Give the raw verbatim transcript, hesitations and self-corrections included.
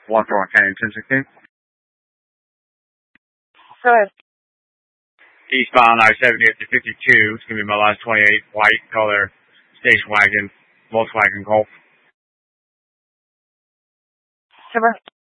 one four one Canyon ten sixteen. Go ahead. Eastbound I seventy up to fifty-two. It's going to be my last twenty-eight, white color, station wagon, Volkswagen Golf. Super.